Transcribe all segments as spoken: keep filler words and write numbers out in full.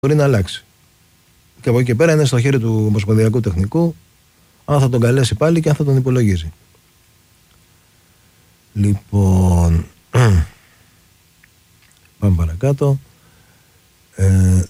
μπορεί να αλλάξει. Και από εκεί και πέρα είναι στο χέρι του Ομοσπονδιακού Τεχνικού, αν θα τον καλέσει πάλι και αν θα τον υπολογίζει. Λοιπόν, πάμε παρακάτω. Ε,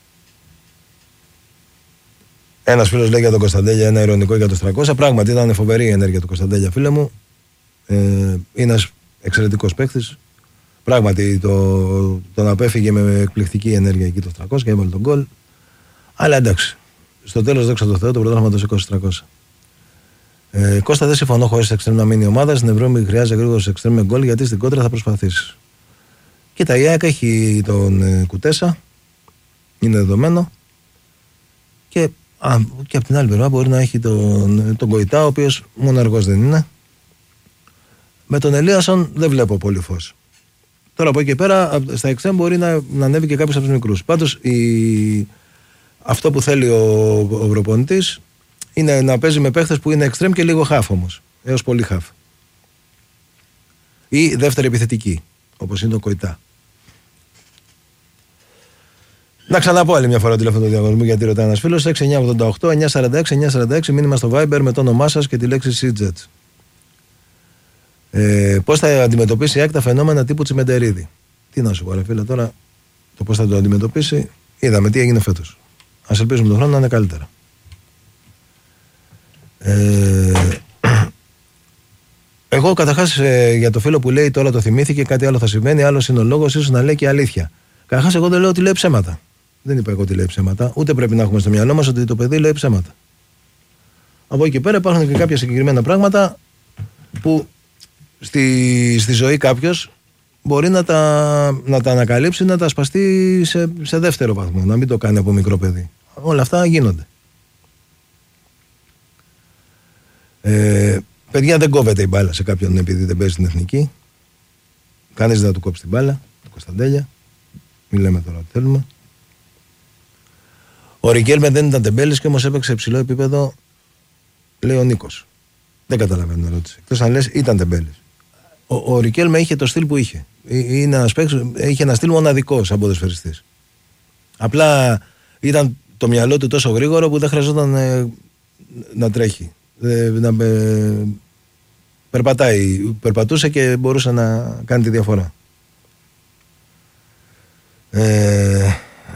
ένας φίλος λέει για τον Κωνσταντέλια ένα ειρωνικό για τους τριακόσια. Πράγματι ήταν φοβερή η ενέργεια του Κωνσταντέλια, φίλε μου. Ε, είναι ένας εξαιρετικός παίκτης. Πράγματι το, τον απέφυγε με εκπληκτική ενέργεια εκεί το τριακόσια και έβαλε τον γκολ. Αλλά εντάξει, στο τέλος δόξα τω Θεώ το πρωτάθλημα το σηκώσει τριακόσια. Ε, Κώστα, δεν συμφωνώ χωρίς εξτρέμ να μείνει η ομάδα. Στην Ευρώπη χρειάζεται γρήγορος εξτρέμ με γκολ, γιατί στην κόντρα θα προσπαθήσει. Κοίτα, η ΑΕΚ έχει τον ε, Κουτέσα, είναι δεδομένο. Και, α, και από την άλλη πλευρά μπορεί να έχει τον, τον Κοϊτά, ο οποίος μόνο αργός δεν είναι. Με τον Ελίασον δεν βλέπω πολύ φως. Τώρα από εκεί και πέρα, στα εξτρέμ μπορεί να, να ανέβει και κάποιος από τους μικρούς. Πάντως, η, αυτό που θέλει ο, ο προπονητής είναι να παίζει με παίχτες που είναι εξτρέμ και λίγο χαφ όμως. Έως πολύ χαφ. Ή δεύτερη επιθετική, όπως είναι το Κοϊτά. Να ξαναπώ άλλη μια φορά το τηλέφωνο του διαγωνισμού, γιατί ρωτάει ένας φίλος. έξι εννιά ογδόντα οκτώ εννιά σαράντα έξι εννιά σαράντα έξι, μήνυμα στο Viber με το όνομά σας και τη λέξη Σίτζετ. Ε, πώς θα αντιμετωπίσει η ΑΕΚ τα φαινόμενα τύπου Τσιμεντερίδη? Τι να σου πω, ρε φίλε, τώρα το πώς θα το αντιμετωπίσει, είδαμε τι έγινε φέτος. Ας ελπίζουμε τον χρόνο να είναι καλύτερα. Ε, εγώ καταρχάς ε, για το φίλο που λέει τώρα το θυμήθηκε, κάτι άλλο θα συμβαίνει, άλλος είναι ο λόγος, ίσως να λέει και αλήθεια. Καταρχάς εγώ δεν λέω ότι λέει ψέματα. Δεν είπα εγώ ότι λέει ψέματα, ούτε πρέπει να έχουμε στο μυαλό μας ότι το παιδί λέει ψέματα. Από εκεί και πέρα υπάρχουν και κάποια συγκεκριμένα πράγματα που στη, στη ζωή κάποιος μπορεί να τα, να τα ανακαλύψει, να τα σπαστεί σε, σε δεύτερο βαθμό, να μην το κάνει από μικρό παιδί. Όλα αυτά γίνονται. Ε, παιδιά, δεν κόβεται η μπάλα σε κάποιον επειδή δεν παίζει στην εθνική. Κανείς δεν θα του κόψει την μπάλα, το Κωνσταντέλια. Μην λέμε τώρα ότι θέλουμε. Ο Ρικέλμε δεν ήταν τεμπέλης και όμως έπαιξε υψηλό επίπεδο, λέει ο Νίκος. Δεν καταλαβαίνω την ερώτηση. Εκτός αν λες ήταν τεμπέλης. Ο, ο Ρικέλμε είχε το στυλ που είχε. Είναι ένας παίκτης, είχε ένα στυλ μοναδικό σαν ποδοσφαιριστής. Απλά ήταν το μυαλό του τόσο γρήγορο που δεν χρειαζόταν ε, να τρέχει. Ε, να ε, περπατάει. Περπατούσε και μπορούσε να κάνει τη διαφορά. Ε,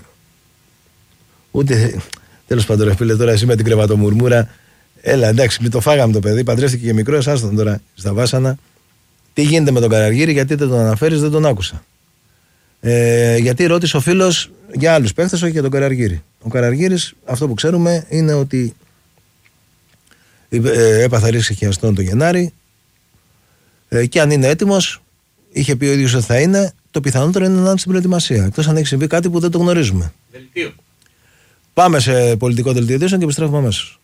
ούτε τέλος πάντων, ρε φίλε, τώρα εσύ με την κρεβατομουρμούρα, έλα εντάξει, μην το φάγαμε το παιδί, παντρεύτηκε και μικρός, άστον τώρα στα βάσανα. Τι γίνεται με τον Καραργύρη, γιατί δεν τον αναφέρεις? Δεν τον άκουσα. Ε, γιατί ρώτησε ο φίλος για άλλους παίχτες, όχι για τον Καραργύρη. Ο Καραργύρης, αυτό που ξέρουμε είναι ότι ε, έπαθε ρίξη χιαστών το Γενάρη ε, και αν είναι έτοιμος, είχε πει ο ίδιος ότι θα είναι, το πιθανότερο είναι να είναι στην προετοιμασία. Εκτός αν έχει συμβεί κάτι που δεν το γνωρίζουμε. Δελτίο. Πάμε σε πολιτικό δελτίο ειδήσεων και επιστρέφουμε αμέσως.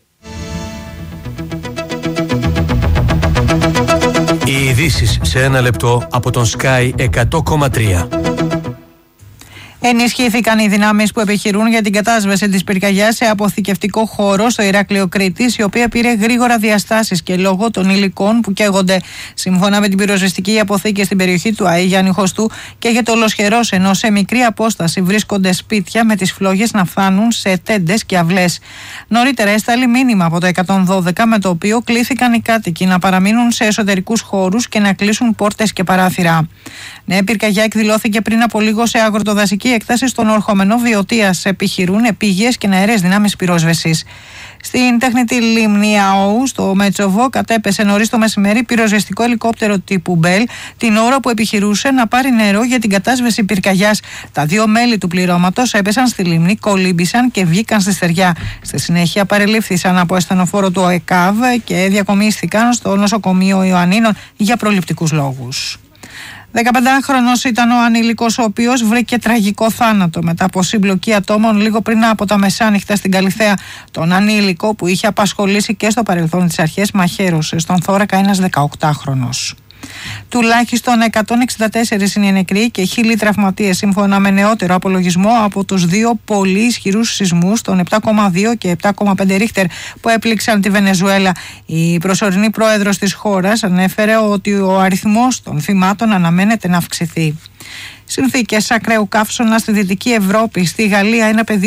Οι ειδήσεις σε ένα λεπτό από τον Sky εκατό κόμμα τρία. Ενισχύθηκαν οι δυνάμεις που επιχειρούν για την κατάσβεση της πυρκαγιάς σε αποθηκευτικό χώρο στο Ηράκλειο Κρήτης, η οποία πήρε γρήγορα διαστάσεις και λόγω των υλικών που καίγονται. Σύμφωνα με την πυροσβεστική, οι αποθήκες στην περιοχή του ΑΕ Γιάννη Χωστού καίγεται ολοσχερός, ενώ σε μικρή απόσταση βρίσκονται σπίτια με τις φλόγες να φτάνουν σε τέντες και αυλές. Νωρίτερα έσταλε μήνυμα από το εκατόν δώδεκα, με το οποίο κλήθηκαν οι κάτοικοι να παραμείνουν σε εσωτερικούς χώρους και να κλείσουν πόρτες και παράθυρα. Νέα πυρκαγιά εκδηλώθηκε πριν από λίγο σε αγροτοδασική έκταση στον ορχόμενο Βιωτίας. Επιχειρούν επίγειες και νεαρές δυνάμεις πυρόσβεσης. Στην τεχνητή λίμνη ΑΟΟΥ, στο Μέτσοβο, κατέπεσε νωρίς το μεσημέρι πυροσβεστικό ελικόπτερο τύπου Μπέλ, την ώρα που επιχειρούσε να πάρει νερό για την κατάσβεση πυρκαγιάς. Τα δύο μέλη του πληρώματος έπεσαν στη λίμνη, κολύμπησαν και βγήκαν στη στεριά. Στη συνέχεια παρελήφθησαν από ασθενοφόρο του ΟΕΚΑΒ και διακομίστηκαν στο νοσοκομείο Ιωαννίνων για προληπτικούς λόγους. δεκαπεντάχρονος ήταν ο ανήλικος, ο οποίος βρήκε τραγικό θάνατο μετά από σύμπλοκη ατόμων λίγο πριν από τα μεσάνυχτα στην Καλιθέα. Τον ανήλικο, που είχε απασχολήσει και στο παρελθόν τις αρχές, μαχαίρωσε στον θώρακα ένας δεκαοκτάχρονος. Τουλάχιστον εκατόν εξήντα τέσσερις είναι οι νεκροί και χίλιοι τραυματίες, σύμφωνα με νεότερο απολογισμό από τους δύο πολύ ισχυρούς σεισμούς, των επτά κόμμα δύο και επτά κόμμα πέντε ρίχτερ, που έπληξαν τη Βενεζουέλα. Η προσωρινή πρόεδρος της χώρας ανέφερε ότι ο αριθμός των θυμάτων αναμένεται να αυξηθεί. Συνθήκες ακραίου καύσωνα στη Δυτική Ευρώπη, στη Γαλλία, ένα πεδίο